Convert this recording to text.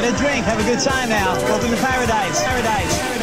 Get a drink. Have a good time now. Welcome to paradise. Paradise.